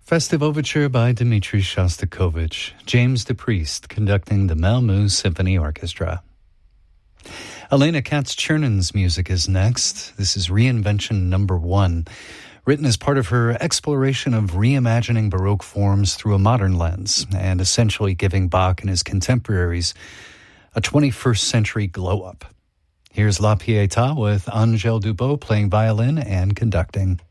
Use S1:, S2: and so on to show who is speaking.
S1: Festive Overture by Dmitri Shostakovich. James DePriest conducting the Malmö Symphony Orchestra. Elena Katz-Chernon's music is next. This is Reinvention Number 1, written as part of her exploration of reimagining Baroque forms through a modern lens and essentially giving Bach and his contemporaries a 21st century glow-up. Here's La Pietà with Angèle Dubot playing violin and conducting.